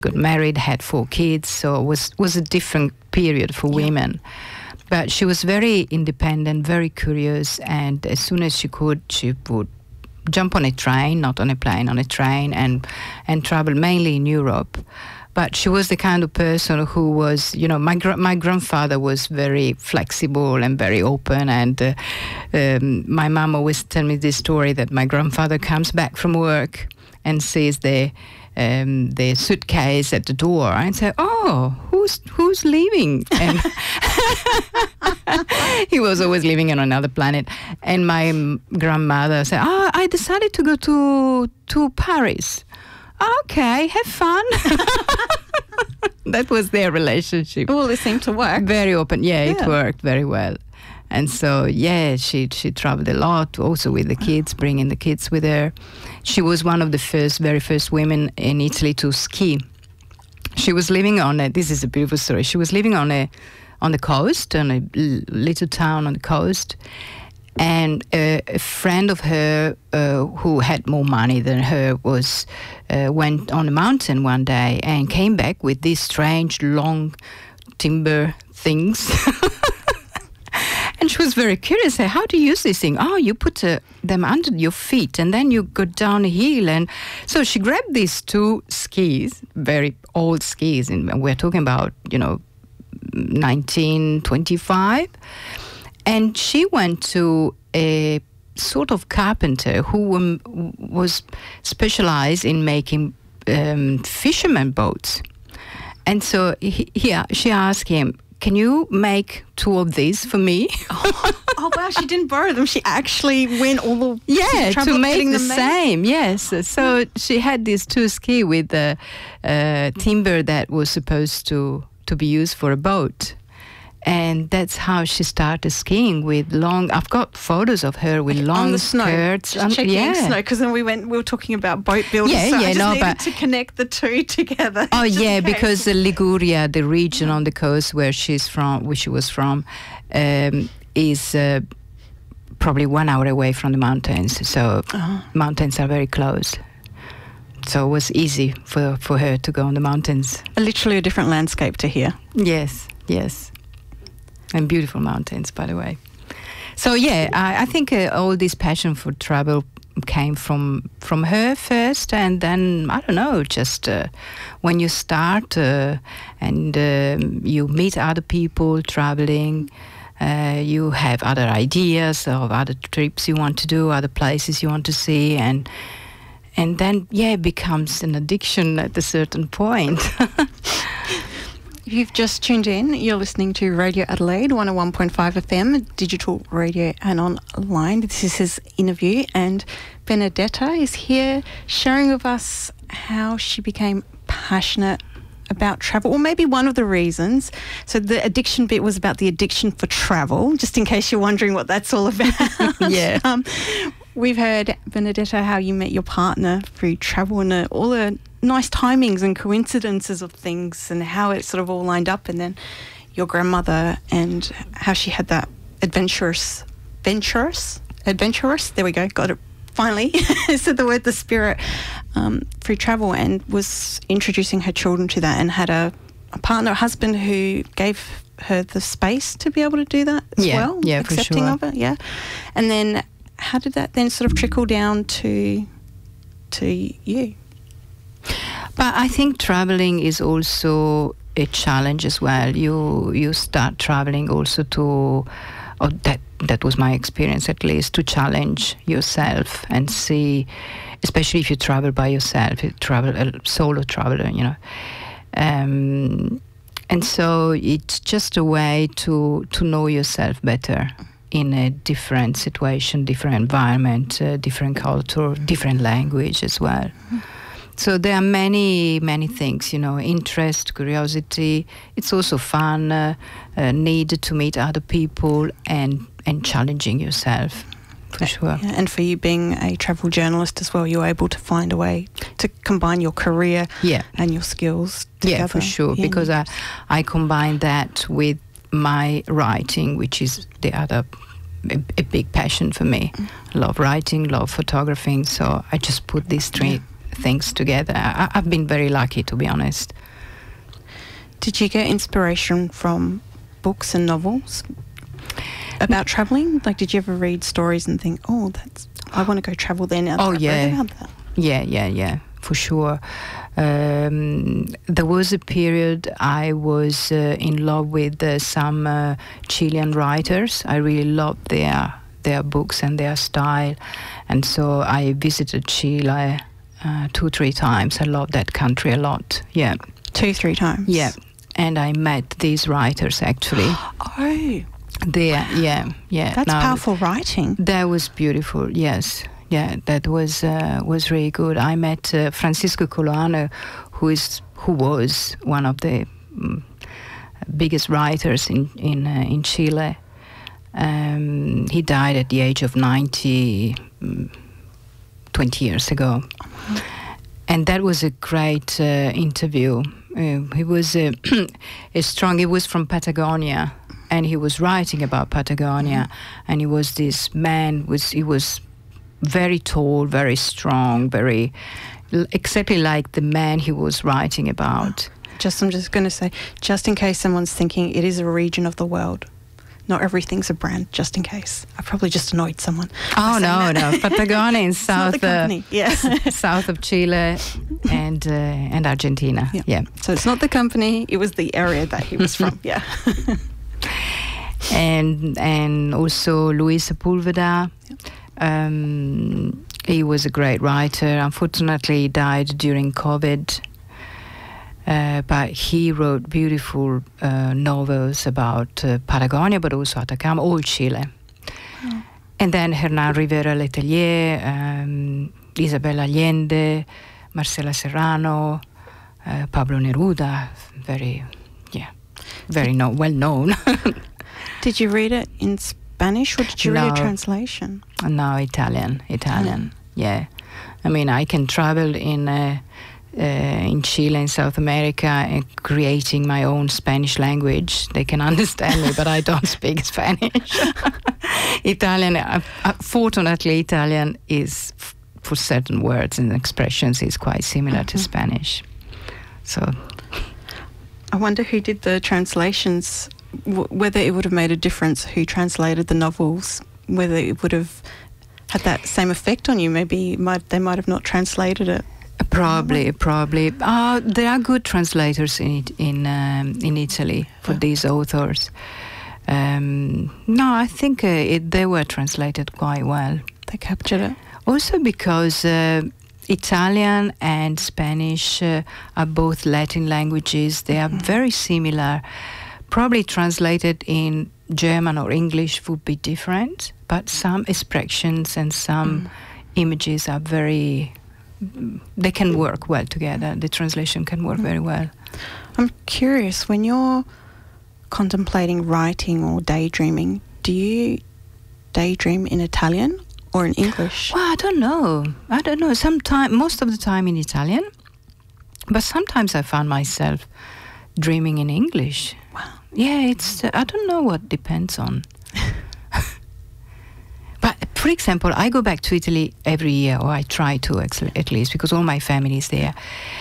got married, had 4 kids, so it was a different period for women. But she was very independent, very curious, and as soon as she could, she would jump on a train, not on a plane, on a train, and travel mainly in Europe. But she was the kind of person who was, my grandfather was very flexible and very open. And my mom always tell me this story that my grandfather comes back from work and sees the suitcase at the door and say, "Oh, who's leaving?" And he was always living on another planet. And my grandmother said, "Oh, I decided to go to Paris." "Okay, have fun." That was their relationship. Well, it seemed to work. Very open. Yeah, it worked very well. And so, she traveled a lot, also with the kids, bringing the kids with her. She was one of the very first women in Italy to ski. She was living this is a beautiful story. She was living on the coast, on a little town on the coast. And a friend of her who had more money than her went on a mountain one day and came back with these strange long timber things. And she was very curious. How do you use this thing? "Oh, you put them under your feet and then you go down a hill." And so she grabbed these 2 skis, very old skis, and we're talking about 1925. And she went to a sort of carpenter who was specialized in making fisherman boats. And so she asked him, "Can you make 2 of these for me?" Oh, wow, she didn't borrow them. She actually went all the to make the same. Yes. So she had these 2 ski with the timber that was supposed to be used for a boat. And that's how she started skiing with long. I've got photos of her with long on the snow. skirts. Just checking snow, because then we were talking about boat builders. I needed to connect the 2 together. Oh yeah, because Liguria, the region on the coast where she was from, is probably 1 hour away from the mountains. So mountains are very close. So it was easy for her to go on the mountains. Literally a different landscape to here. Yes. And beautiful mountains, by the way. So I think all this passion for travel came from her first, and then I don't know, just when you start and you meet other people traveling, you have other ideas of other trips you want to do, other places you want to see, and then it becomes an addiction at a certain point. If you've just tuned in, you're listening to Radio Adelaide 101.5 FM, digital radio and online. This is his interview, and Benedetta is here sharing with us how she became passionate about travel, or maybe one of the reasons. So the addiction bit was about the addiction for travel, just in case you're wondering what that's all about. Yeah. We've heard, Benedetta, how you met your partner through travel and all the nice timings and coincidences of things and how it sort of all lined up, and then your grandmother and how she had that adventurous, there we go, got it finally, said the word, the spirit, through travel, and was introducing her children to that, and had a partner, a husband who gave her the space to be able to do that as well. Yeah, accepting for sure. of it, yeah. And then how did that then sort of trickle down to you? But I think traveling is also a challenge as well. You start traveling also that was my experience at least, to challenge yourself and see, especially if you travel by yourself, you travel a solo traveler, and so it's just a way to know yourself better in a different situation, different environment, different culture, different language as well. Mm-hmm. So there are many, many things, interest, curiosity. It's also fun, need to meet other people and challenging yourself, for sure. Yeah, and for you being a travel journalist as well, you're able to find a way to combine your career and your skills together. Yeah, for sure, because I combine that with my writing, which is the other a big passion for me. Love writing, love photographing, so I just put these three things together. I've been very lucky, to be honest. Did you get inspiration from books and novels about travelling? Like, did you ever read stories and think, oh, I want to go travel there now that I've read about that? Yeah, for sure. There was a period I was in love with some Chilean writers. I really loved their books and their style, and so I visited Chile 2-3 times. I love that country a lot. Yeah, 2-3 times. Yeah, and I met these writers actually. Oh, there, yeah. That's powerful writing. That was beautiful. Yes. Yeah, that was really good. I met Francisco Coloano, who was one of the biggest writers in Chile. He died at the age of 90, 20 years ago. And that was a great interview. He was strong. He was from Patagonia, and he was writing about Patagonia. And he was this man. He was very tall, very strong, very exactly like the man he was writing about. I'm just going to say, just in case someone's thinking it is a region of the world. Not everything's a brand, just in case. I probably just annoyed someone. Oh, no. Patagonia in south south of Chile and Argentina. Yeah. So it's not the company, it was the area that he was from. Yeah. and also Luis Sepúlveda. He was a great writer. Unfortunately, he died during COVID. But he wrote beautiful novels about Patagonia, but also Atacama, all Chile. Oh. And then Hernán Rivera Letelier, Isabel Allende, Marcela Serrano, Pablo Neruda, very well known. Did you read it in Spanish or did you read a translation? No, Italian. Yeah. I mean, I can travel in Chile and South America and creating my own Spanish language. They can understand me, but I don't speak Spanish. Italian, fortunately, Italian is, for certain words and expressions, is quite similar to Spanish. So, I wonder who did the translations, whether it would have made a difference who translated the novels, whether it would have had that same effect on you. Maybe they might have not translated it. Probably. There are good translators in Italy for these authors. No, I think they were translated quite well. They captured it. Also because Italian and Spanish are both Latin languages. They are very similar. Probably translated in German or English would be different, but some expressions and some images are they can work well together. The translation can work very well. I'm curious, when you're contemplating writing or daydreaming, do you daydream in Italian or in English? Well, I don't know. Most of the time in Italian, but sometimes I found myself dreaming in English. Wow. Yeah, I don't know what depends on. But, for example, I go back to Italy every year, or I try to at least, because all my family is there.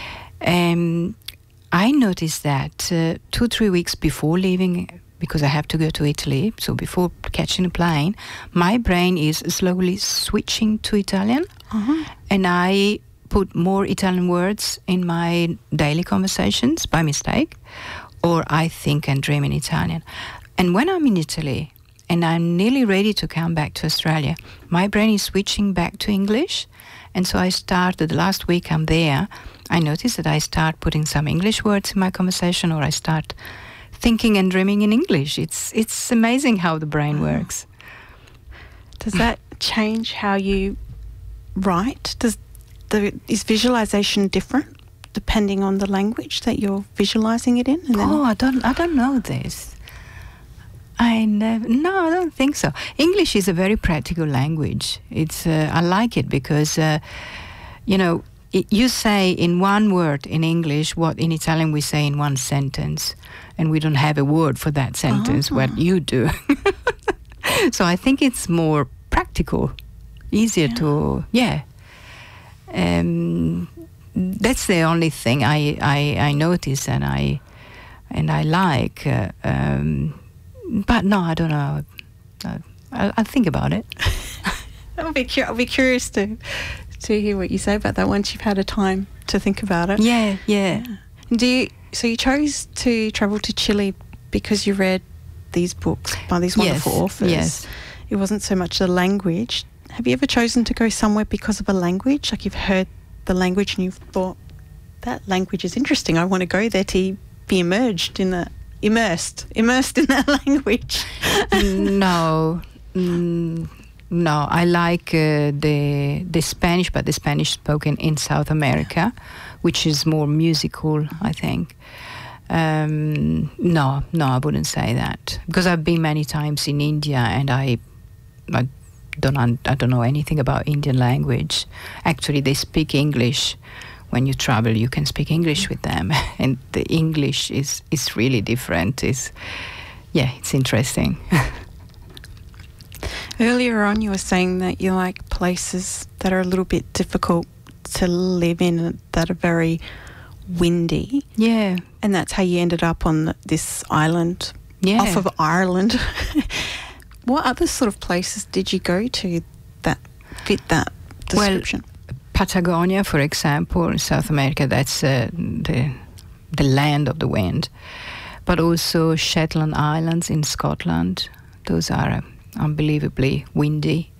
I noticed that 2-3 weeks before leaving, because I have to go to Italy, so before catching a plane, my brain is slowly switching to Italian, and I put more Italian words in my daily conversations by mistake, or I think and dream in Italian. And when I'm in Italy, and I'm nearly ready to come back to Australia, my brain is switching back to English. And so I started, the last week I'm there, I noticed that I start putting some English words in my conversation, or I start thinking and dreaming in English. It's amazing how the brain works. Does that change how you write? Is visualization different depending on the language that you're visualizing it in? I don't know this. I don't think so. English is a very practical language. I like it because, you say in one word in English what in Italian we say in one sentence, and we don't have a word for that sentence, what you do. So I think it's more practical, easier to, that's the only thing I notice and I like. But no, I don't know. I'll think about it. I'll be curious to hear what you say about that once you've had a time to think about it. Yeah. So you chose to travel to Chile because you read these books by these wonderful authors. Yes. It wasn't so much the language. Have you ever chosen to go somewhere because of a language? Like you've heard the language and you've thought, that language is interesting. I want to go there to be immersed in that language. No, I like the Spanish, but the Spanish spoken in South America, which is more musical, I think. No, I wouldn't say that, because I've been many times in India and I don't know anything about Indian language. Actually, they speak English. When you travel, you can speak English with them, and the English is really different. It's interesting. Earlier on, you were saying that you like places that are a little bit difficult to live in, that are very windy. Yeah. And that's how you ended up on this island off of Ireland. What other sort of places did you go to that fit that description? Well, Patagonia, for example, South America, that's the land of the wind. But also Shetland Islands in Scotland. Those are unbelievably windy.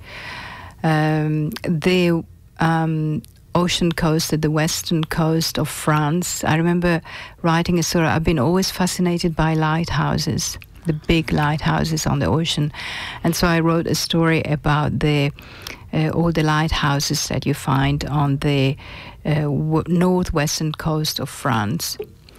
The ocean coast, the western coast of France. I remember writing a story. I've been always fascinated by lighthouses, the big lighthouses on the ocean. And so I wrote a story about all the lighthouses that you find on the northwestern coast of France.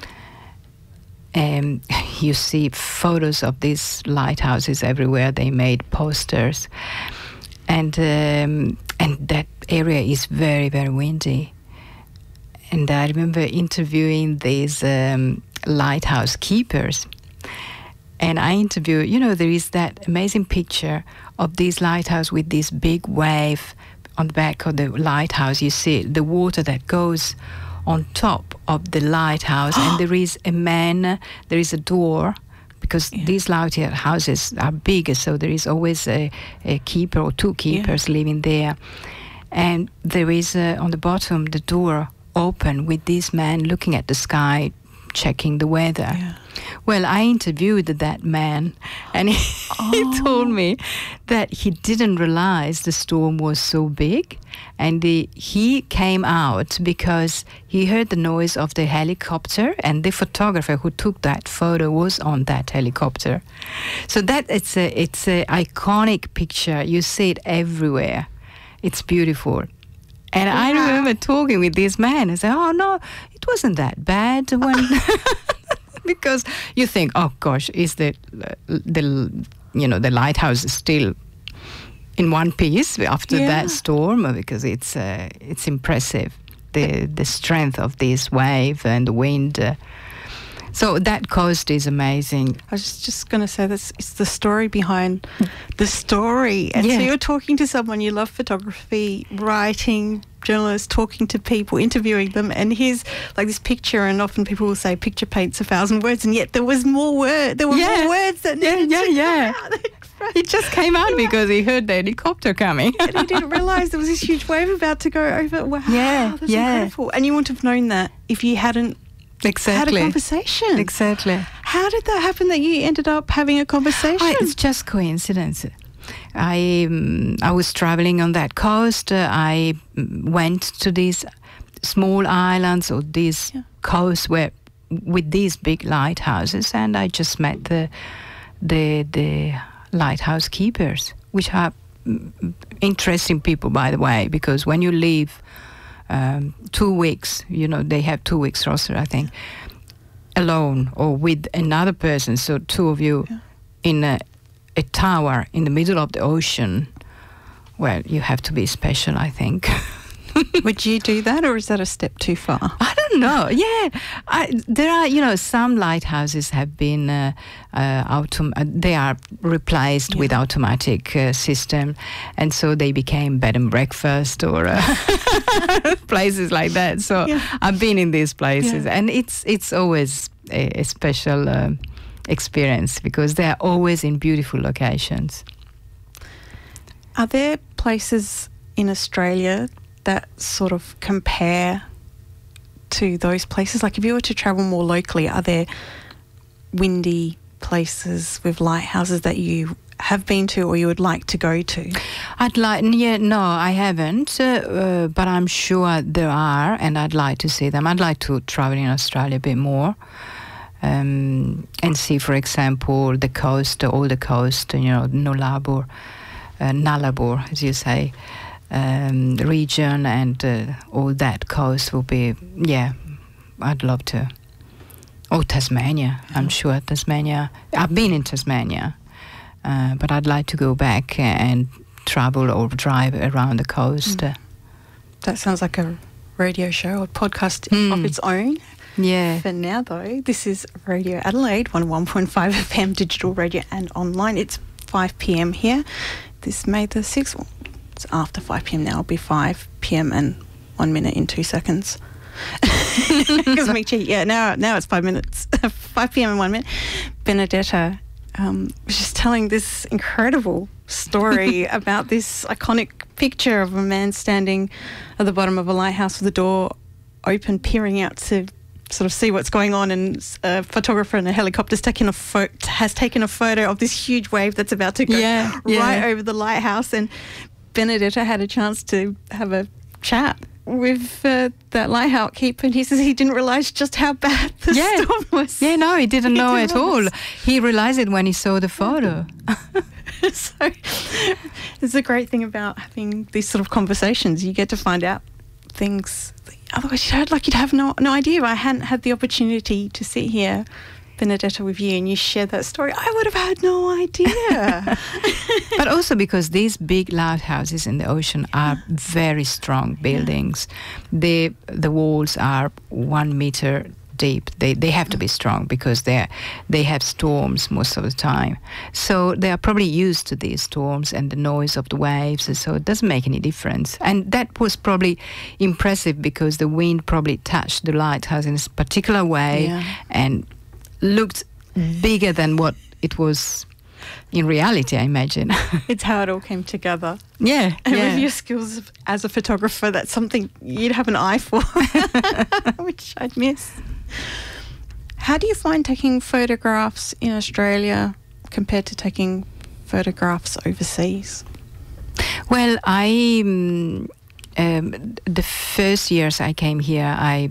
You see photos of these lighthouses everywhere. They made posters. And that area is very, very windy. And I remember interviewing these lighthouse keepers. And I interviewed, there is that amazing picture of this lighthouse with this big wave on the back of the lighthouse. You see the water that goes on top of the lighthouse, and there is a man, there is a door, because these lighthouses are bigger, so there is always a keeper or two keepers living there. And there is on the bottom the door open with this man looking at the sky, checking the weather. Yeah. Well, I interviewed that man, and he told me that he didn't realize the storm was so big, and he came out because he heard the noise of the helicopter, and the photographer who took that photo was on that helicopter. So that it's a iconic picture. You see it everywhere. It's beautiful. And I remember talking with this man and saying, "Oh no, it wasn't that bad." When because you think, "Oh gosh, is the lighthouse is still in one piece after that storm?" Because it's impressive, the strength of this wave and the wind. So that coast is amazing. I was just going to say it's the story behind the story. And so you're talking to someone, you love photography, writing, journalists, talking to people, interviewing them, and here's like this picture, and often people will say picture paints 1,000 words, and yet there was more words. There were more words that needed to come out. It just came out because he heard the helicopter coming. And he didn't realise there was this huge wave about to go over. Wow, that's incredible. And you wouldn't have known that if you hadn't had a conversation. Exactly. How did that happen that you ended up having a conversation? It's just coincidence. I was traveling on that coast. I went to these small islands or these coasts with these big lighthouses, and I just met the lighthouse keepers, which are interesting people, by the way, because when you leave 2 weeks, they have 2 weeks roster, I think, alone or with another person, so two of you in a tower in the middle of the ocean. Well, you have to be special, I think. Would you do that, or is that a step too far? I don't know. Yeah, there are, some lighthouses have been they are replaced with automatic system, and so they became bed and breakfast or places like that. So I've been in these places, and it's always a special experience because they are always in beautiful locations. Are there places in Australia that sort of compare to those places? Like if you were to travel more locally, are there windy places with lighthouses that you have been to or you would like to go to? No, I haven't, but I'm sure there are, and I'd like to see them. I'd like to travel in Australia a bit more. And see, for example, the coast, all the coast, Nullarbor, as you say, region, and all that coast will be, I'd love to. Or Tasmania, I'm sure Tasmania. I've been in Tasmania, but I'd like to go back and travel or drive around the coast. That sounds like a radio show or podcast of its own. Yeah. For now, though, this is Radio Adelaide, 101.5 FM, digital radio and online. It's 5 p.m. here. This May the 6th. Well, it's after 5 p.m. now. It'll be 5 p.m. and 1 minute and 2 seconds. Because me cheat. Yeah, now it's 5 minutes. 5 p.m. and 1 minute. Benedetta was just telling this incredible story about this iconic picture of a man standing at the bottom of a lighthouse with the door open, peering out to sort of see what's going on, and a photographer in a helicopter has taken a photo of this huge wave that's about to go right over the lighthouse, and Benedetta had a chance to have a chat with that lighthouse keeper, and he says he didn't realise just how bad the storm was. Yeah, no, he didn't know at all. He realised it when he saw the photo. So it's a great thing about having these sort of conversations. You get to find out things otherwise you'd have no idea. I hadn't had the opportunity to sit here, Benedetta, with you, and you shared that story. I would have had no idea. But also because these big lighthouses in the ocean are very strong buildings. The walls are 1 meter deep. They have to be strong because they have storms most of the time. So they are probably used to these storms and the noise of the waves, and so it doesn't make any difference. And that was probably impressive because the wind probably touched the lighthouse in a particular way and looked bigger than what it was in reality, I imagine. It's how it all came together. Yeah. And with your skills as a photographer, that's something you'd have an eye for, which I'd miss. How do you find taking photographs in Australia compared to taking photographs overseas? Well, the first years I came here, I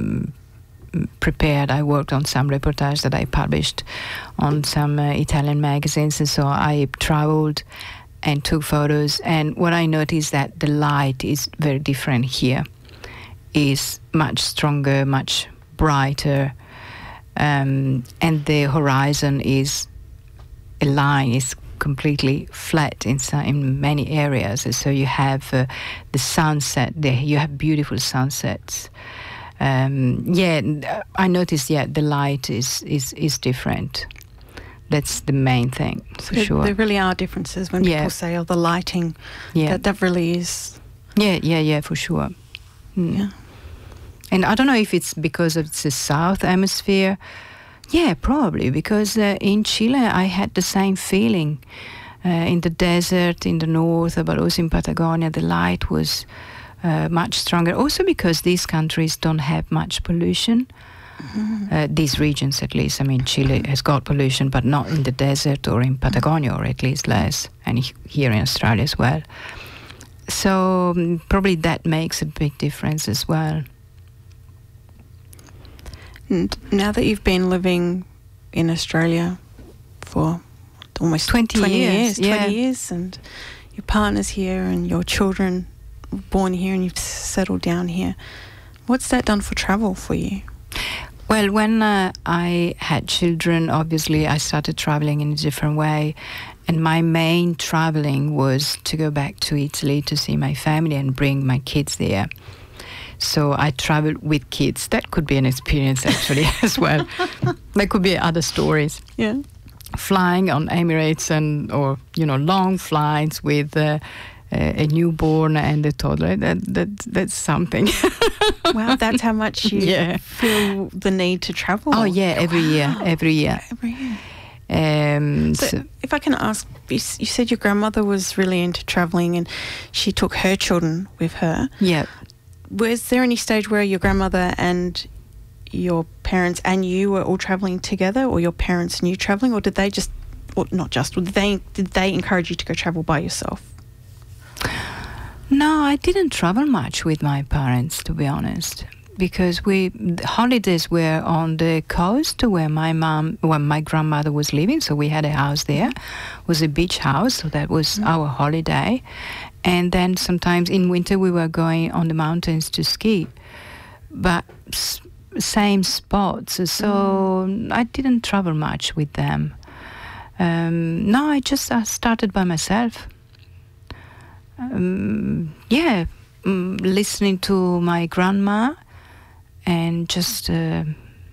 worked on some reportage that I published on some Italian magazines, and so I traveled and took photos. And what I noticed that the light is very different here. Is much stronger, much brighter, and the horizon is a line, is completely flat in many areas. So you have the sunset there. You have beautiful sunsets. I noticed. The light is different. That's the main thing for sure. There really are differences when people say, "Oh, the lighting." Yeah, that really is. Yeah, for sure. Yeah. And I don't know if it's because of the south hemisphere. Yeah, probably, because in Chile I had the same feeling. In the desert, in the north, but also in Patagonia, the light was much stronger. Also because these countries don't have much pollution. These regions, at least. I mean, Chile has got pollution, but not in the desert or in Patagonia, or at least less, and here in Australia as well. So probably that makes a big difference as well. And now that you've been living in Australia for almost 20 years, and your partner's here and your children were born here and you've settled down here, what's that done for travel for you? Well, when I had children, obviously I started traveling in a different way, And my main traveling was to go back to Italy to see my family and bring my kids there. So I traveled with kids. That could be an experience actually as well. There could be other stories. Yeah. Flying on Emirates or long flights with a newborn and a toddler. That's something. Wow, that's how much you feel the need to travel. Oh yeah, every year. So if I can ask, you said your grandmother was really into travelling and she took her children with her. Yeah. Was there any stage where your grandmother and your parents and you were all travelling together, or your parents knew travelling, or did they just, or not just, did they encourage you to go travel by yourself? No, I didn't travel much with my parents, to be honest, because the holidays were on the coast where my grandmother was living, so we had a house there. It was a beach house, so that was our holiday. And then sometimes in winter we were going on the mountains to ski, but same spots, so I didn't travel much with them. No, I started by myself. Listening to my grandma and just I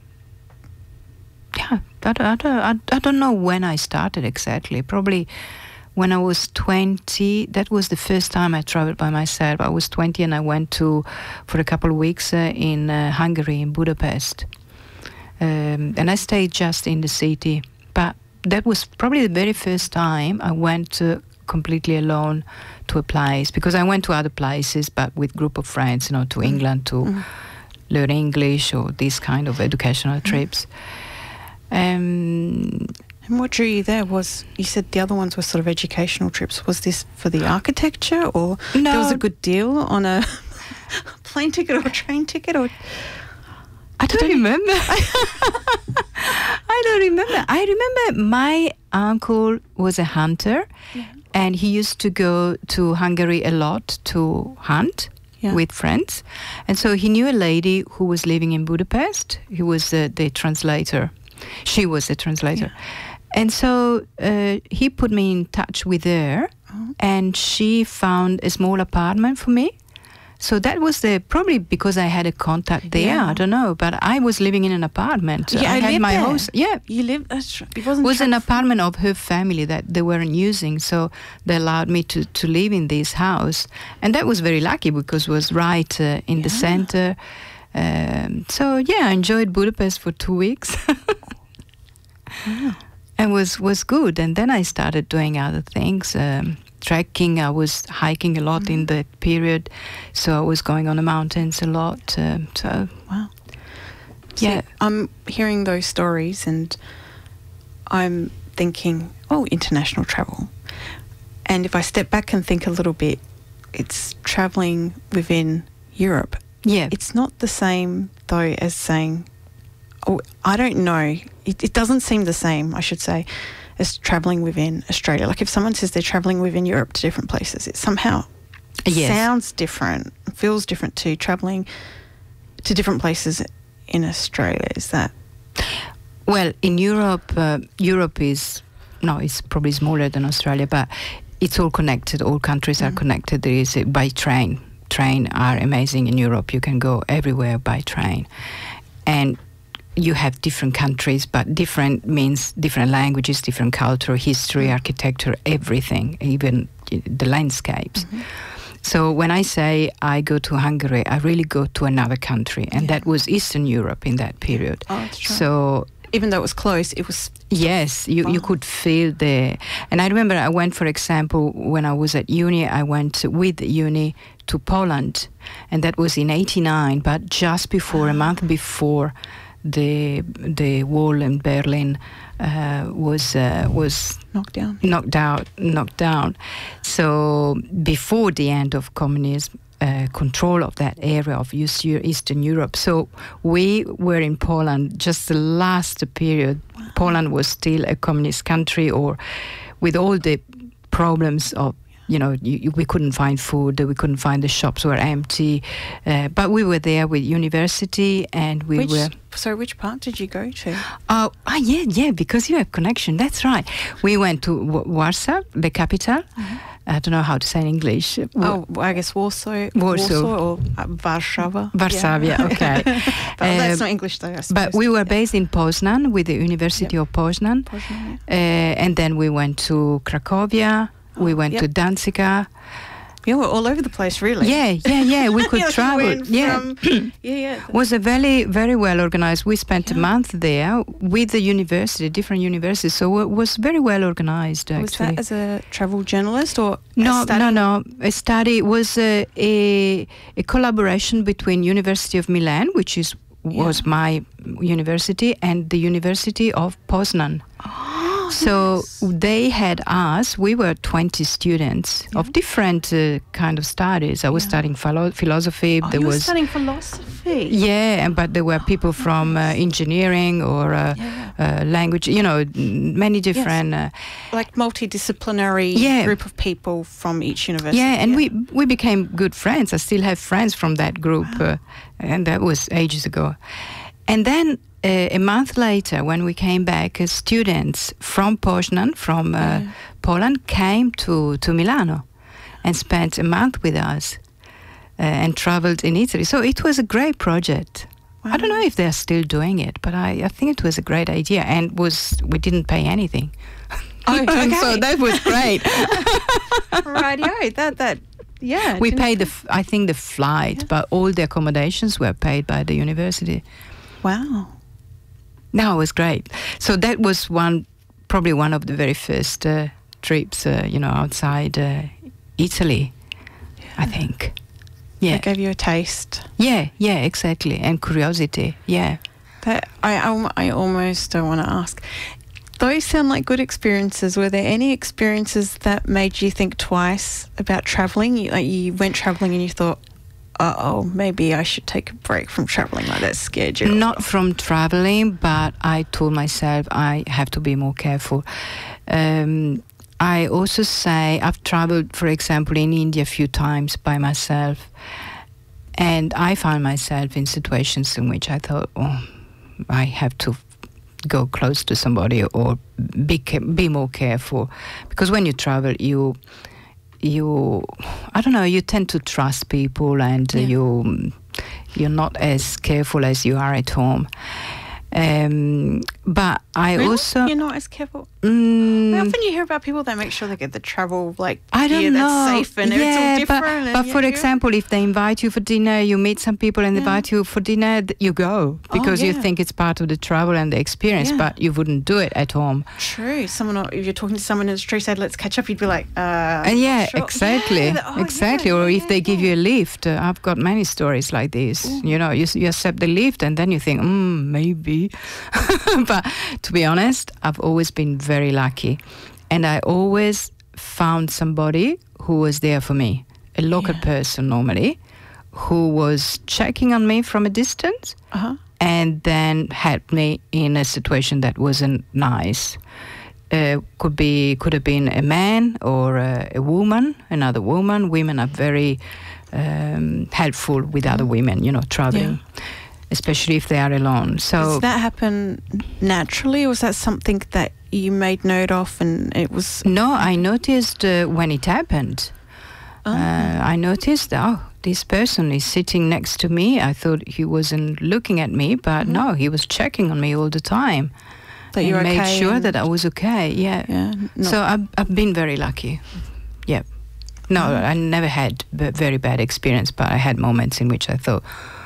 don't know when I started exactly. Probably when I was 20. That was the first time I traveled by myself. I was 20 and I went for a couple of weeks in Hungary, in Budapest, and I stayed just in the city. But that was probably the very first time I went completely alone to a place, because I went to other places but with group of friends, to England to learn English or these kind of educational trips. And what drew you there was, you said the other ones were sort of educational trips. Was this for the architecture, or there was a good deal on a plane ticket or a train ticket, or? I don't remember. I don't remember. I remember my uncle was a hunter, and he used to go to Hungary a lot to hunt with friends. And so he knew a lady who was living in Budapest. He was the translator. She was the translator. Yeah. And so he put me in touch with her, and she found a small apartment for me. So that was probably because I had a contact there. I don't know, but I was living in an apartment. Yeah, I had my house. Yeah, you lived. It was an apartment of her family that they weren't using, so they allowed me to live in this house, and that was very lucky because it was right in the center. So I enjoyed Budapest for 2 weeks. And was good. And then I started doing other things. Trekking, I was hiking a lot in that period, so I was going on the mountains a lot. Wow. Yeah, I'm hearing those stories and I'm thinking, international travel. And if I step back and think a little bit, it's travelling within Europe. Yeah. It's not the same, though, as saying, I don't know. It doesn't seem the same, I should say, as travelling within Australia. Like if someone says they're travelling within Europe to different places, it somehow sounds different, feels different to travelling to different places in Australia. Is that? Well, in Europe, it's probably smaller than Australia, but it's all connected. All countries are connected. There is by train. Train are amazing in Europe. You can go everywhere by train. And you have different countries, but different means different languages, different culture, history, architecture, everything, even the landscapes. So when I say I go to Hungary, I really go to another country, and that was Eastern Europe in that period. Oh, that's true. So even though it was close, it was... Yes, you could feel And I remember I went, for example, when I was at uni, I went with uni to Poland, and that was in 1989, but just before, a month before the wall in Berlin was knocked down. So before the end of communism, control of that area of Eastern Europe. So we were in Poland just the last period. Wow. Poland was still a communist country, or with all the problems of we couldn't find food, we couldn't find, the shops were empty. But we were there with university, and we were... So which part did you go to? Yeah, because you have connection. That's right. We went to Warsaw, the capital. Mm-hmm. I don't know how to say in English. I guess Warsaw or Warszawa. Varsavia, okay. That's not English though, I suppose. But we were based in Poznan with the University of Poznan. And then we went to Cracovia, we went to Danzica. Yeah, we're all over the place, really. Yeah. We could travel. It was a very, very well organized. We spent a month there with the university, different universities. So it was very well organized. Actually. Was that as a travel journalist or no? A study was a collaboration between University of Milan, which was my university, and the University of Poznan. So they had us, we were 20 students of different kind of studies. I was studying philosophy. You were studying philosophy? Yeah, but there were people from engineering or language, many different... like multidisciplinary group of people from each university. Yeah, and we became good friends. I still have friends from that group, and that was ages ago. And then... a month later, when we came back, students from Poznan, from Poland, came to Milano and spent a month with us and traveled in Italy. So it was a great project. Wow. I don't know if they're still doing it, but I think it was a great idea, and we didn't pay anything. Okay. So that was great. Rightio. Yeah. We paid the flight, but all the accommodations were paid by the university. Wow. No, it was great. So that was probably one of the very first trips, outside Italy, I think. Yeah. It gave you a taste. Yeah, exactly. And curiosity, yeah. I almost don't want to ask. Those sound like good experiences. Were there any experiences that made you think twice about travelling? You went travelling and you thought, maybe I should take a break from travelling, like that scared you? Not from travelling, but I told myself I have to be more careful. I also say I've travelled, for example, in India a few times by myself, and I found myself in situations in which I thought, I have to go close to somebody or be more careful. Because when you travel, you I don't know, you tend to trust people, and you're not as careful as you are at home. But I also... You're not as careful? Often you hear about people that make sure they get the travel gear that's safe, and it's all different. But for example, if they invite you for dinner, you meet some people and they invite you for dinner, you go because you think it's part of the travel and the experience, but you wouldn't do it at home. True. If you're talking to someone in the street, said, let's catch up, you'd be like, sure. Exactly. Or if they give you a lift, I've got many stories like this. Ooh. You accept the lift and then you think, maybe. But to be honest, I've always been very lucky, and I always found somebody who was there for me, a local person normally, who was checking on me from a distance and then helped me in a situation that wasn't nice. Could have been a man or a woman, another woman. Women are very helpful with other women, traveling. Yeah. Especially if they are alone. So does that happen naturally, or was that something that you made note of and it was... No, I noticed when it happened. I noticed, this person is sitting next to me. I thought he wasn't looking at me, but no, he was checking on me all the time. That you made sure that I was okay, So I've been very lucky, yeah. No, I never had a very bad experience, but I had moments in which I thought,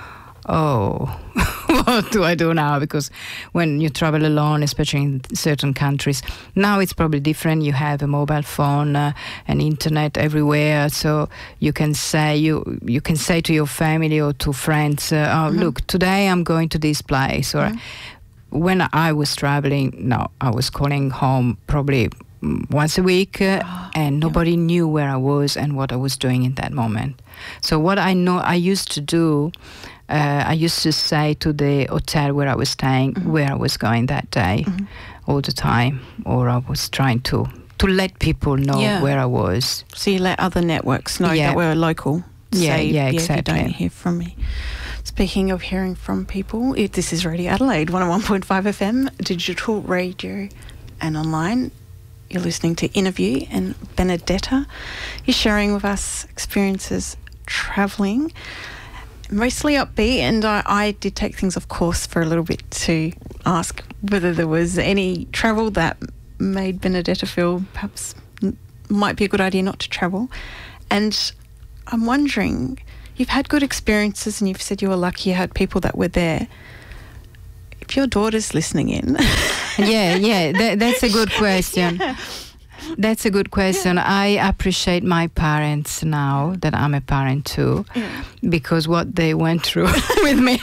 what do I do now? Because when you travel alone, especially in certain countries, now it's probably different. You have a mobile phone and internet everywhere, so you can say to your family or to friends, look, today I'm going to this place. Or when I was traveling, I was calling home probably once a week, and nobody knew where I was and what I was doing in that moment. So what I used to do, I used to say to the hotel where I was staying, where I was going that day, all the time, or I was trying to to let people know Yeah. where I was. So you let other networks know Yeah. that we're local. Yeah, Say, yeah, You exactly. don't hear from me. Speaking of hearing from people, this is Radio Adelaide, 101.5 FM, digital radio and online. You're listening to Interview, and Benedetta is sharing with us experiences travelling, mostly upbeat, and I did take things off course for a little bit to ask whether there was any travel that made Benedetta feel perhaps might be a good idea not to travel. And I'm wondering, you've had good experiences and you've said you were lucky you had people that were there. If your daughter's listening in... That's a good question. Yeah. That's a good question. I appreciate my parents now that I'm a parent too, because what they went through with me.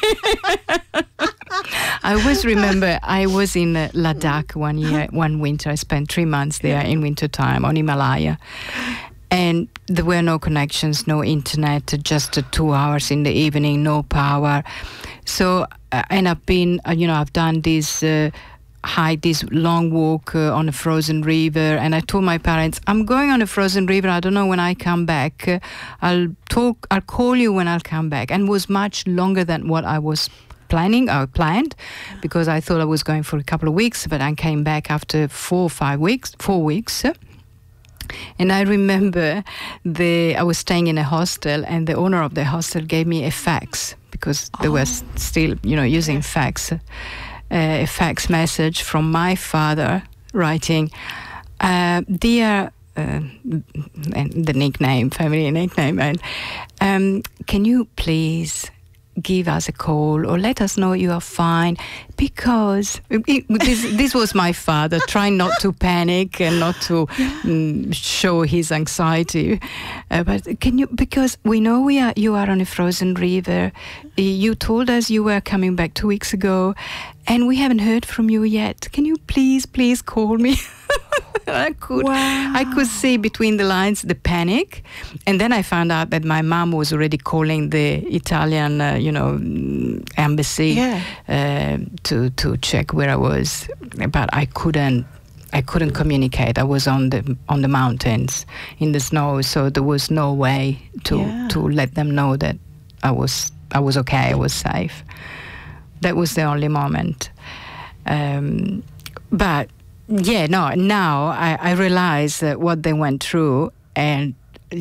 I always remember I was in Ladakh one winter. I spent 3 months there in winter time on Himalaya. And there were no connections, no internet, just 2 hours in the evening, no power. So, and I've been, I've done this this long walk on a frozen river. And I told my parents, I'm going on a frozen river. I don't know when I come back. I'll call you when I'll come back. And it was much longer than what I was planned, because I thought I was going for a couple of weeks, but I came back after 4 weeks. And I remember I was staying in a hostel, and the owner of the hostel gave me a fax, because they were still, using fax, a fax message from my father writing, "Dear," and the nickname, family nickname, and can you please give us a call or let us know you are fine, because this was my father trying not to panic and not to show his anxiety, but can you, because we know you are on a frozen river, you told us you were coming back 2 weeks ago and we haven't heard from you yet, can you please call me? I could see between the lines the panic, and then I found out that my mom was already calling the Italian, embassy to check where I was, but I couldn't communicate. I was on the mountains in the snow, so there was no way to let them know that I was okay, I was safe. That was the only moment, but. Now I realize what they went through, and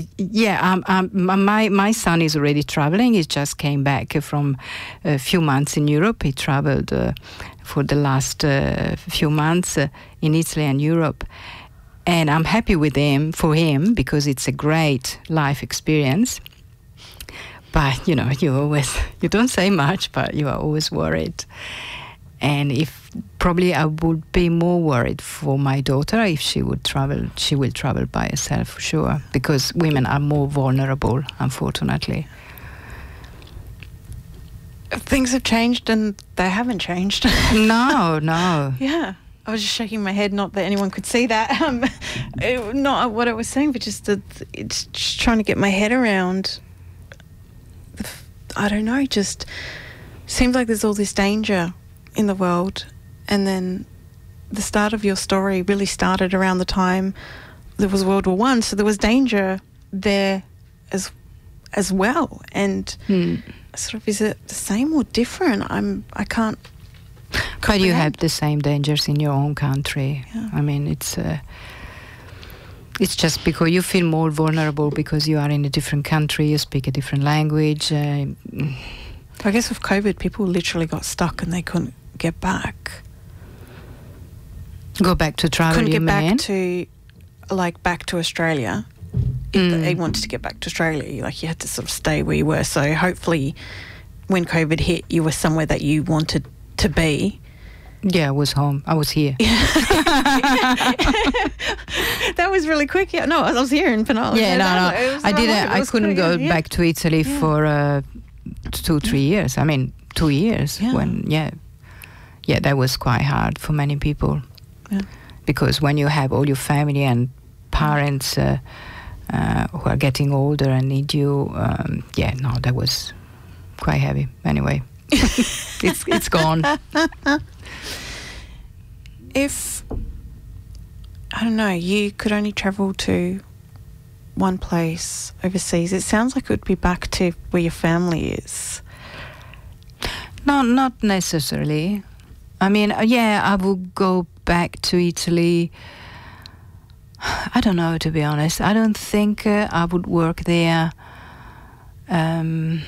my son is already traveling. He just came back from a few months in Europe. He traveled for the last few months in Italy and Europe, and I'm happy for him because it's a great life experience. But you don't say much, but you are always worried. And probably I would be more worried for my daughter if she would travel. She will travel by herself for sure, because women are more vulnerable, unfortunately. Things have changed and they haven't changed. No. Yeah. I was just shaking my head, not that anyone could see that. Not what I was saying, but just trying to get my head around. I don't know, just seems like there's all this danger in the world, and then the start of your story really started around the time there was World War I, so there was danger there as well. And sort of, is it the same or different? I can't. But you have the same dangers in your own country. Yeah. I mean, it's just because you feel more vulnerable because you are in a different country, you speak a different language. I guess with COVID, people literally got stuck and they couldn't get back. Go back to travel, couldn't you get mean? back to Australia. If they wanted to get back to Australia, you had to sort of stay where you were. So hopefully when COVID hit, you were somewhere that you wanted to be. Yeah, I was home. I was here. That was really quick. Yeah, no, I was here in Penal. Yeah, no. I couldn't go back to Italy for 2-3 years. I mean, 2 years. Yeah, that was quite hard for many people. Yeah. Because when you have all your family and parents who are getting older and need you, that was quite heavy. Anyway, it's gone. If I don't know, you could only travel to one place overseas, it sounds like it would be back to where your family is. No, not necessarily. I mean, yeah, I would go back to Italy. I don't know, to be honest. I don't think I would work there. I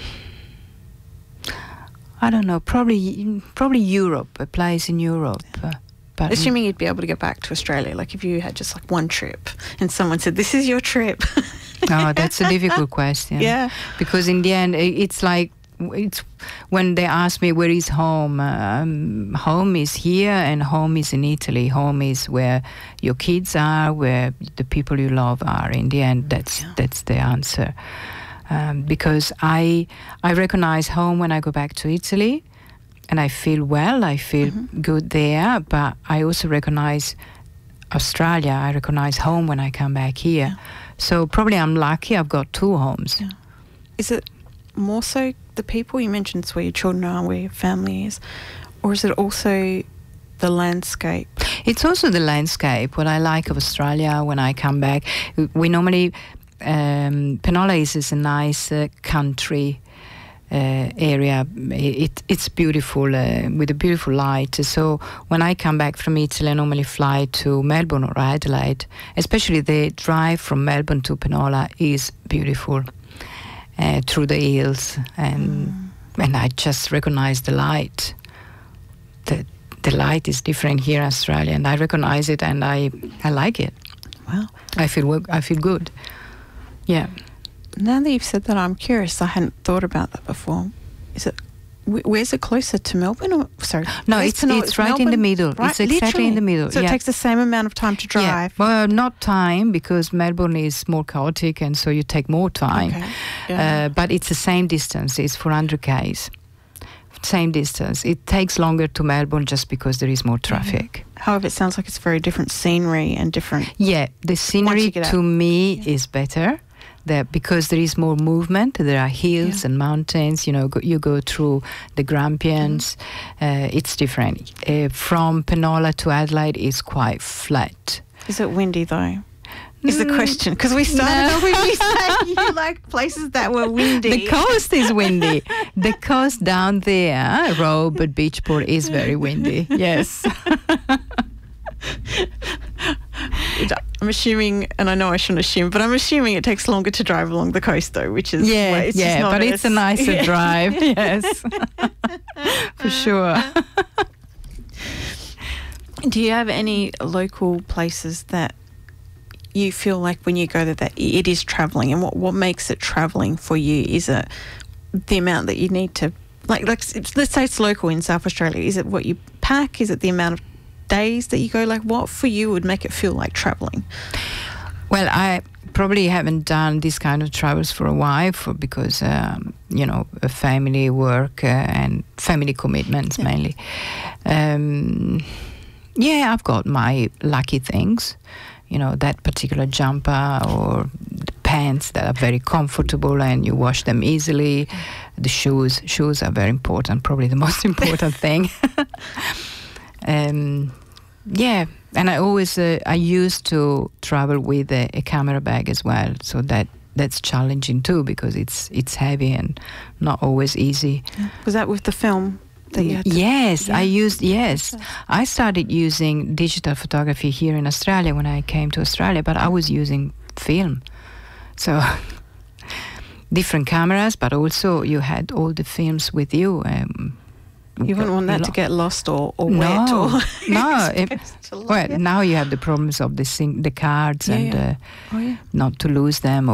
don't know. Probably Europe, a place in Europe. But assuming you'd be able to get back to Australia, like if you had just like one trip and someone said, "This is your trip." Oh, that's a difficult question. Yeah, because in the end, it's like. It's when they ask me where is home. Home is here, and home is in Italy. Home is where your kids are, where the people you love are. In the end, that's the answer. Because I recognize home when I go back to Italy, and I feel well. I feel good there. But I also recognize Australia. I recognize home when I come back here. Yeah. So probably I'm lucky. I've got two homes. Yeah. Is it more so the people? You mentioned it's where your children are, where your family is, or is it also the landscape? It's also the landscape. What I like of Australia when I come back, we normally Penola is a nice country area. It's beautiful with a beautiful light. So when I come back from Italy, I normally fly to Melbourne or Adelaide. Especially the drive from Melbourne to Penola is beautiful. Through the hills, and I just recognize the light. The light is different here in Australia, and I recognize it, and I like it. Wow, I feel good. Yeah. Now that you've said that, I'm curious. I hadn't thought about that before. Is it? Where's it closer to Melbourne? Or sorry, no, it's right Melbourne? In the middle. Right? It's exactly literally in the middle. So it takes the same amount of time to drive. Yeah. Well, not time, because Melbourne is more chaotic, and so you take more time. Okay. Yeah. But it's the same distance. It's 400 k's. Same distance. It takes longer to Melbourne just because there is more traffic. However, it sounds like it's very different scenery and different. Yeah, the scenery to me is better. Because there is more movement, there are hills and mountains. You go through the Grampians. It's different. From Penola to Adelaide is quite flat. Is it windy though? Is the question, because we started off with you saying you like places that were windy. The coast is windy. The coast down there, Robert, Beachport, is very windy. Yes. I'm assuming, and I know I shouldn't assume, but I'm assuming it takes longer to drive along the coast though, which is it's a nicer drive. Yes, for sure. Do you have any local places that you feel like when you go there that it is travelling, and what makes it travelling for you? Is it the amount that you need to like let's say it's local in South Australia? Is it what you pack? Is it the amount of days that you go? Like, what for you would make it feel like travelling? Well, I probably haven't done this kind of travels for a while because family work and family commitments mainly. I've got my lucky things, that particular jumper or the pants that are very comfortable and you wash them easily. The shoes are very important, probably the most important thing. And I always I used to travel with a camera bag as well, so that's challenging too because it's heavy and not always easy. Was that with the film that you had? Yes, I started using digital photography here in Australia when I came to Australia, but I was using film, so different cameras, but also you had all the films with you. You wouldn't want that to get lost or wet or now you have the problems of the cards and not to lose them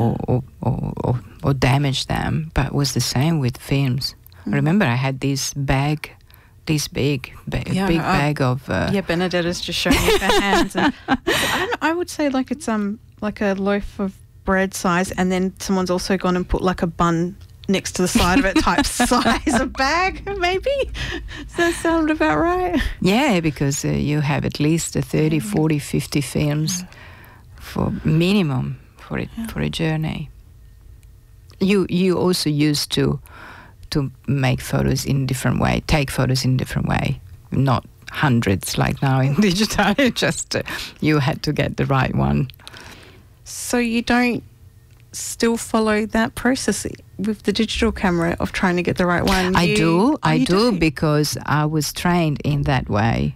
or damage them. But it was the same with films. I remember I had this bag, big bag of. Benedetta's just showing you her hands. And I would say like it's like a loaf of bread size, and then someone's also gone and put like a bun next to the side of it type size of bag, maybe? Does that sound about right? Yeah, because you have at least 30, 40, 50 films for minimum for a journey. You also used to make photos in a different way, take photos in a different way, not hundreds like now in digital. Just you had to get the right one. So you don't still follow that process with the digital camera of trying to get the right one? I do because I was trained in that way.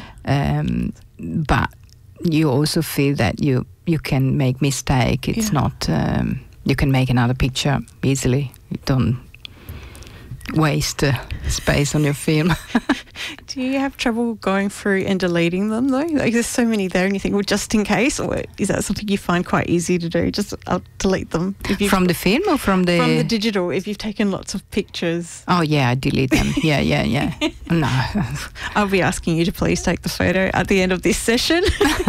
But you also feel that you can make mistake. It's not you can make another picture easily. You don't waste space on your film. Do you have trouble going through and deleting them though? Like there's so many there and you think, well, just in case, or is that something you find quite easy to do? Just I'll delete them. From the film or from the... From the digital, if you've taken lots of pictures. Oh yeah, I delete them. Yeah. No. I'll be asking you to please take the photo at the end of this session.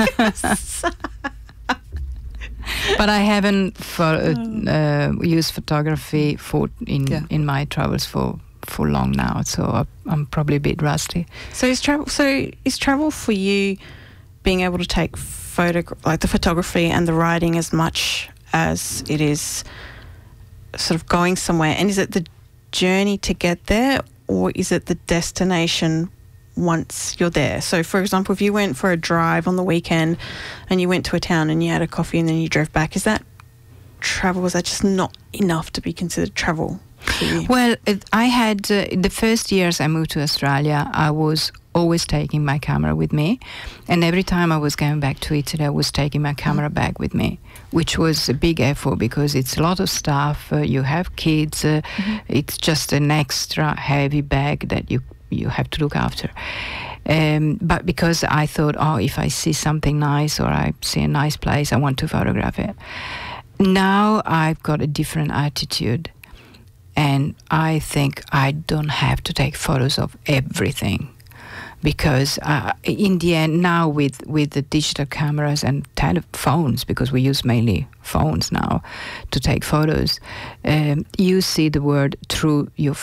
But I haven't used photography in my travels for long now, so I'm probably a bit rusty. So is travel for you being able to take like the photography and the writing as much as it is sort of going somewhere? And is it the journey to get there, or is it the destination once you're there? So for example, if you went for a drive on the weekend and you went to a town and you had a coffee and then you drove back, is that travel? Was that just not enough to be considered travel for you? Well, I had the first years I moved to Australia, I was always taking my camera with me, and every time I was going back to Italy I was taking my camera back with me, which was a big effort because it's a lot of stuff. You have kids, it's just an extra heavy bag that you have to look after. But because I thought, if I see something nice or I see a nice place, I want to photograph it. Now I've got a different attitude, and I think I don't have to take photos of everything, because in the end now with the digital cameras and phones, because we use mainly phones now to take photos, you see the world through your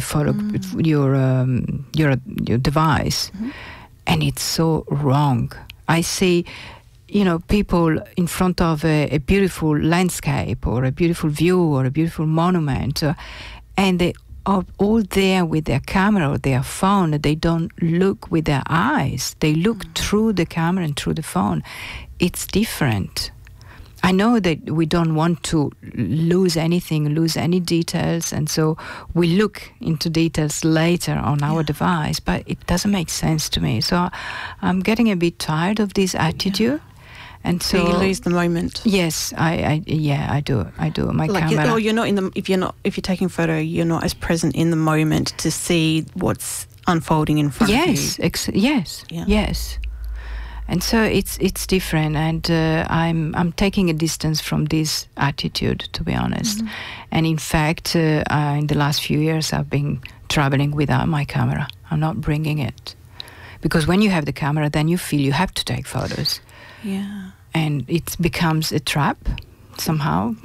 your device, and it's so wrong. I see people in front of a beautiful landscape or a beautiful view or a beautiful monument, and they are all there with their camera or their phone. They don't look with their eyes. They look through the camera and through the phone. It's different. I know that we don't want to lose any details, and so we look into details later on our device, but it doesn't make sense to me. So I'm getting a bit tired of this attitude. And so you lose the moment. Yes, I do. My camera. You're not if you're taking photo, you're not as present in the moment to see what's unfolding in front of you. Yes. And so it's different, and I'm taking a distance from this attitude, to be honest. And in fact, in the last few years, I've been traveling without my camera. I'm not bringing it, because when you have the camera, then you feel you have to take photos. Yeah. And it becomes a trap somehow.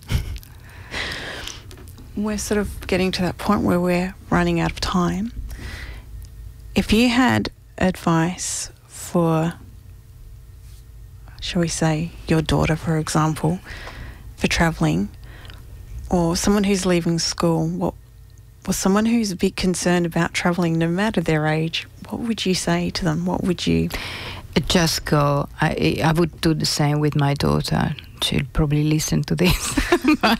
We're sort of getting to that point where we're running out of time. If you had advice for, shall we say, your daughter, for example, for travelling, or someone who's leaving school, or someone who's a bit concerned about travelling no matter their age, what would you say to them? What would you... Just go. I would do the same with my daughter. She'll probably listen to this. But,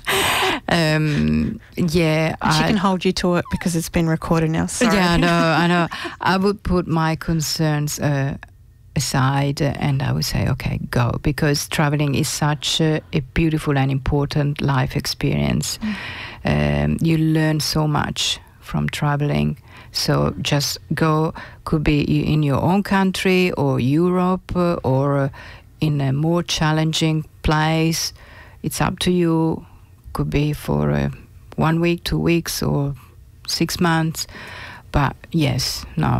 she can hold you to it because it's been recorded now. Sorry. Yeah, I know. I would put my concerns aside, and I would say, okay, go, because traveling is such a beautiful and important life experience. You learn so much from traveling. So just go, could be in your own country or Europe or in a more challenging place. It's up to you. Could be for 1 week, 2 weeks or 6 months. But yes, I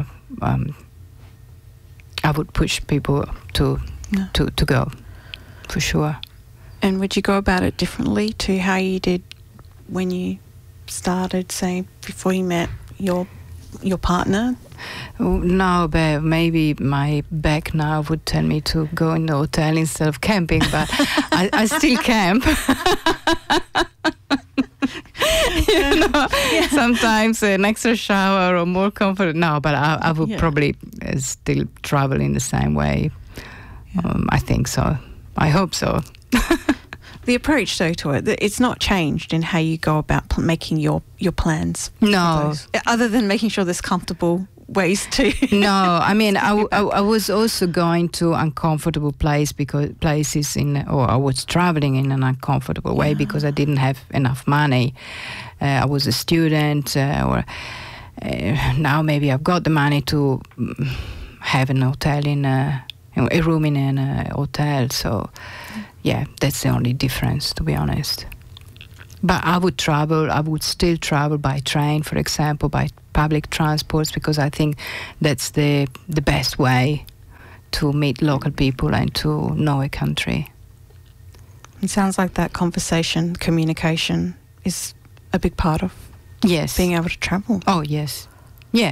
would push people to go, for sure. And would you go about it differently to how you did when you started, say, before you met your partner? No, but maybe my back now would tell me to go in the hotel instead of camping, but I still camp. Sometimes an extra shower or more comfort. No, but I would probably still travel in the same way. I think so. I hope so. The approach, though, to it, it's not changed in how you go about making your plans. No. Other than making sure there's comfortable ways to... No, I mean, I was also going to uncomfortable places or I was traveling in an uncomfortable way because I didn't have enough money. I was a student, or now maybe I've got the money to have an hotel a room in a hotel. So, yeah, that's the only difference, to be honest. But I would still travel by train, for example, by public transports, because I think that's the best way to meet local people and to know a country. It sounds like that conversation, communication is a big part of being able to travel. Oh, yes. Yeah.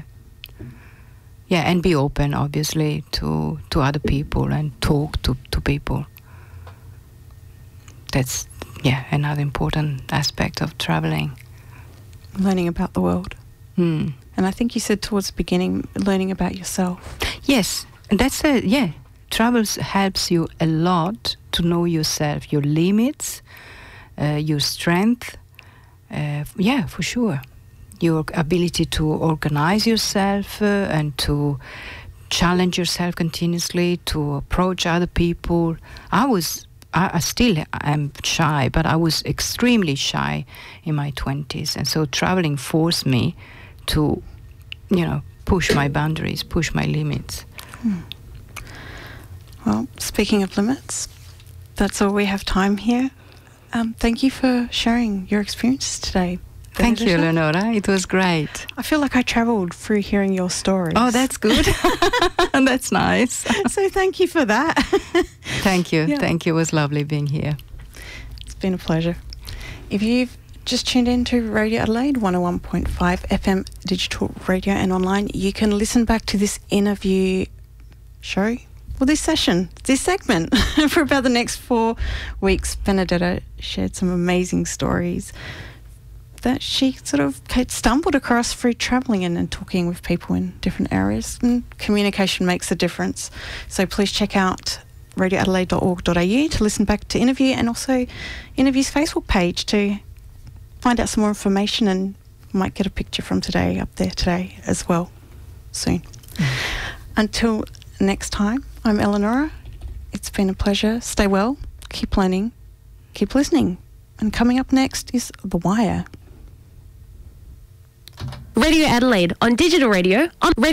Yeah, and be open, obviously, to other people and talk to people. That's, another important aspect of traveling. Learning about the world. Mm. And I think you said towards the beginning, learning about yourself. Yes, and travel helps you a lot to know yourself, your limits, your strength. For sure. Your ability to organize yourself and to challenge yourself continuously, to approach other people. I still am shy, but I was extremely shy in my 20s. And so traveling forced me to, push my boundaries, push my limits. Well, speaking of limits, that's all we have time here. Thank you for sharing your experiences today. Thank you, Leonora. It was great. I feel like I travelled through hearing your stories. Oh, that's good. That's nice. So thank you for that. Thank you. Yeah. Thank you. It was lovely being here. It's been a pleasure. If you've just tuned in to Radio Adelaide 101.5 FM digital radio and online, you can listen back to this interview show, well, this segment for about the next 4 weeks. Benedetta shared some amazing stories that she sort of stumbled across through travelling and talking with people in different areas. And communication makes a difference. So please check out radioadelaide.org.au to listen back to interview, and also Interview's Facebook page to find out some more information, and might get a picture from today up there today as well soon. Until next time, I'm Eleonora. It's been a pleasure. Stay well, keep learning, keep listening. And coming up next is The Wire. Radio Adelaide on digital radio,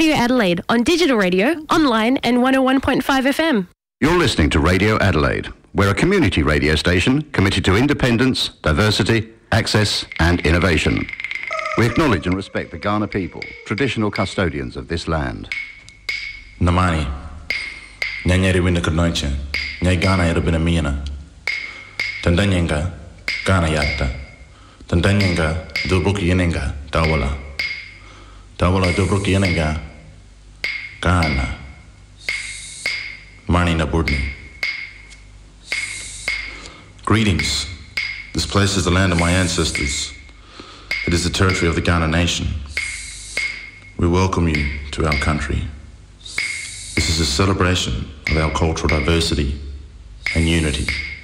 online and 101.5 FM. You're listening to Radio Adelaide. We're a community radio station committed to independence, diversity, access and innovation. We acknowledge and respect the Kaurna people, traditional custodians of this land. Namani, Nyanyari Winna Kurnoicha, Nyagana Yerubina Miana, Tandanyenga, Ghana Yatta, Tandanyenga, Dubruki Yenenga, Tawala, Dubruki Yenenga, Ghana, Mani Naburdni. Greetings. This place is the land of my ancestors. It is the territory of the Kaurna nation. We welcome you to our country. This is a celebration of our cultural diversity and unity.